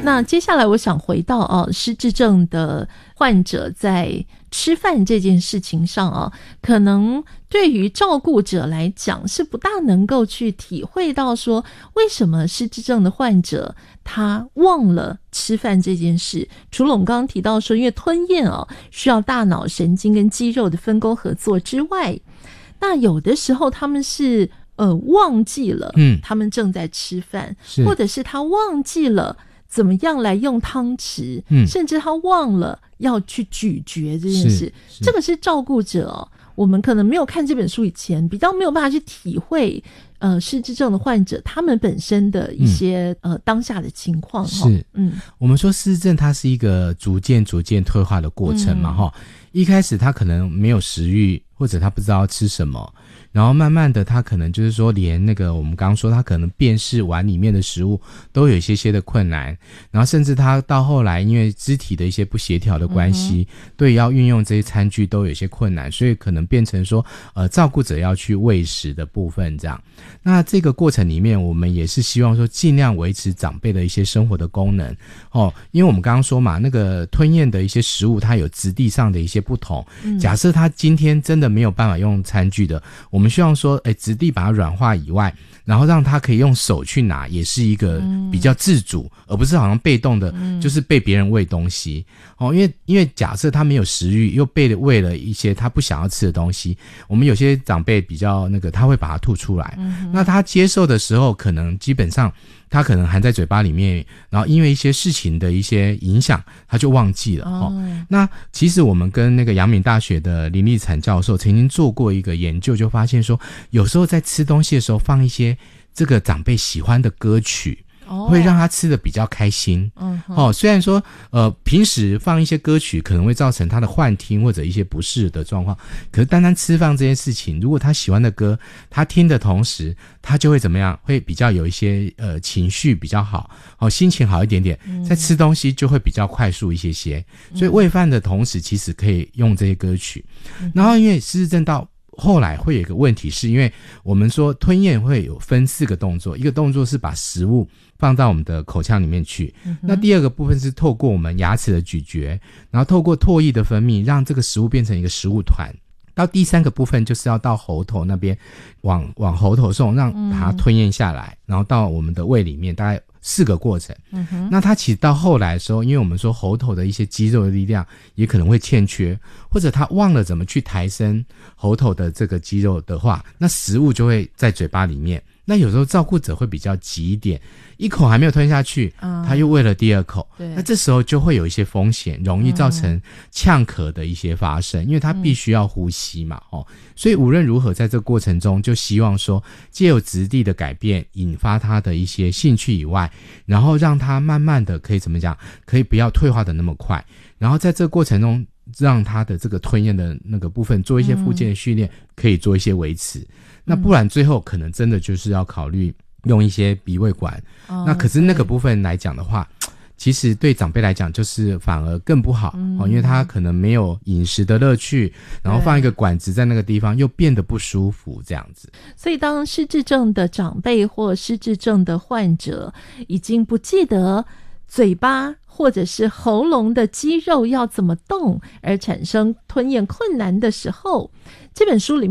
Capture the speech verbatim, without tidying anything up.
那接下来我想回到哦，失智症的患者在吃饭这件事情上啊，可能对于照顾者来讲是不大能够去体会到说为什么失智症的患者他忘了吃饭这件事。除了我们刚刚提到说因为吞咽哦需要大脑神经跟肌肉的分工合作之外，那有的时候他们是呃忘记了嗯他们正在吃饭，或者是他忘记了怎么样来用汤匙、嗯、甚至他忘了要去咀嚼这件事。这个是照顾者哦，我们可能没有看这本书以前比较没有办法去体会呃失智症的患者他们本身的一些、嗯、呃当下的情况。 是嗯，我们说失智症它是一个逐渐逐渐退化的过程嘛、嗯、一开始他可能没有食欲，或者他不知道吃什么，然后慢慢的他可能就是说连那个我们刚刚说他可能辨识碗里面的食物都有一些些的困难，然后甚至他到后来因为肢体的一些不协调的关系、嗯、对要运用这些餐具都有一些困难，所以可能变成说呃照顾者要去喂食的部分这样。那这个过程里面我们也是希望说尽量维持长辈的一些生活的功能哦，因为我们刚刚说嘛，那个吞咽的一些食物它有质地上的一些不同、嗯、假设他今天真的没有办法用餐具的，我们希望说诶质地把它软化以外，然后让他可以用手去拿，也是一个比较自主、嗯、而不是好像被动的、嗯、就是被别人喂东西哦。因为因为假设他没有食欲又被喂了一些他不想要吃的东西，我们有些长辈比较那个他会把它吐出来、嗯、那他接受的时候可能基本上他可能含在嘴巴里面，然后因为一些事情的一些影响他就忘记了、哦哦、那其实我们跟那个阳明大学的林立产教授曾经做过一个研究，就发现说有时候在吃东西的时候放一些这个长辈喜欢的歌曲，会让他吃得比较开心、嗯、哦，虽然说呃平时放一些歌曲可能会造成他的幻听或者一些不适的状况，可是单单吃饭这件事情，如果他喜欢的歌他听的同时，他就会怎么样，会比较有一些呃情绪比较好哦，心情好一点点，在吃东西就会比较快速一些些、嗯、所以喂饭的同时其实可以用这些歌曲、嗯、然后因为失智症到后来会有一个问题，是因为我们说吞咽会有分四个动作，一个动作是把食物放到我们的口腔里面去、嗯、那第二个部分是透过我们牙齿的咀嚼，然后透过唾液的分泌让这个食物变成一个食物团，到第三个部分就是要到喉头那边往往喉头送，让它吞咽下来、嗯、然后到我们的胃里面，大概四个过程、嗯、哼那它其实到后来的时候，因为我们说喉头的一些肌肉的力量也可能会欠缺，或者他忘了怎么去抬升喉头的这个肌肉的话，那食物就会在嘴巴里面，那有时候照顾者会比较急一点，一口还没有吞下去、嗯、他又喂了第二口，那这时候就会有一些风险，容易造成呛咳的一些发生、嗯、因为他必须要呼吸嘛、哦、所以无论如何在这个过程中就希望说藉由质地的改变引发他的一些兴趣以外，然后让他慢慢的可以怎么讲，可以不要退化的那么快，然后在这个过程中让他的这个吞咽的那个部分做一些复健的训练、嗯、可以做一些维持，那不然最后可能真的就是要考虑用一些鼻胃管、哦、那可是那个部分来讲的话，其实对长辈来讲就是反而更不好、嗯哦、因为他可能没有饮食的乐趣，然后放一个管子在那个地方又变得不舒服这样子。 所以当失智症的长辈或失智症的患者已经不记得嘴巴或者是喉咙的肌肉要怎么动而产生吞咽困难的时候，这本书里面